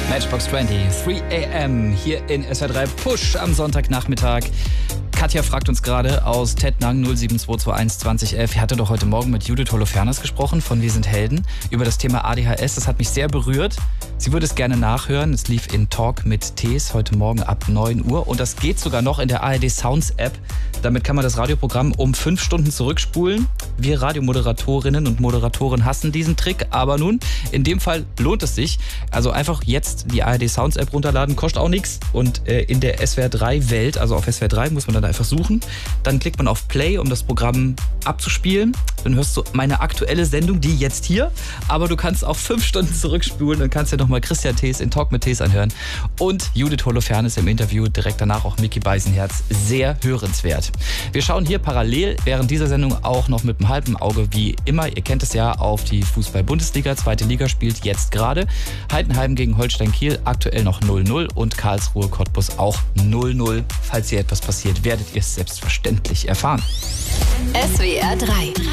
Matchbox 20, 3 AM hier in SR3 Push am Sonntagnachmittag. Katja fragt uns gerade aus Tettnang 07221 2011. Ich hatte doch heute Morgen mit Judith Holofernes gesprochen von Wir sind Helden über das Thema ADHS. Das hat mich sehr berührt. Sie würde es gerne nachhören. Es lief in Talk mit Tees heute Morgen ab 9 Uhr. Und das geht sogar noch in der ARD Sounds App. Damit kann man das Radioprogramm um 5 Stunden zurückspulen. Wir Radiomoderatorinnen und Moderatoren hassen diesen Trick. Aber nun, in dem Fall lohnt es sich. Also einfach jetzt die ARD Sounds App runterladen. Kostet auch nichts. Und in der SWR3-Welt, also auf SWR3 muss man dann einfach suchen. Dann klickt man auf Play, um das Programm abzuspielen. Dann hörst du meine aktuelle Sendung, die jetzt hier. Aber du kannst auch 5 Stunden zurückspulen. Dann kannst du ja nochmal Christian Thees in Talk mit Tees anhören. Und Judith Holofernes im Interview. Direkt danach auch Micky Beisenherz. Sehr hörenswert. Wir schauen hier parallel während dieser Sendung auch noch mit einem halben Auge wie immer. Ihr kennt es ja auf die Fußball-Bundesliga. Zweite Liga spielt jetzt gerade. Heidenheim gegen Holstein Kiel aktuell noch 0-0 und Karlsruhe Cottbus auch 0-0. Falls hier etwas passiert, werdet ihr es selbstverständlich erfahren. SWR 3